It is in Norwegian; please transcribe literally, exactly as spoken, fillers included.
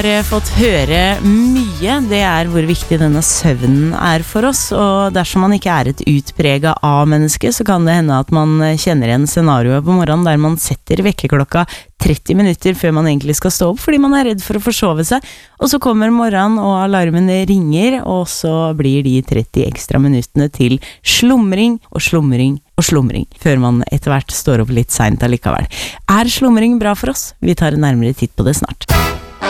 har fått høre mye, det er hvor viktig denne søvnen er for oss, og dersom man ikke er et utpreget A-menneske, så kan det hende at man kjenner igjen scenarioet på morgenen der man setter vekkerklokka tretti minutter før man egentlig skal stå opp, fordi man er redd for å forsove seg, og så kommer morgenen og alarmen ringer, og så blir de tretti ekstra minuttene til slumring og slumring og slumring, før man etter hvert står opp litt sent allikevel. Er slumring bra for oss? Vi tar en nærmere titt på det snart.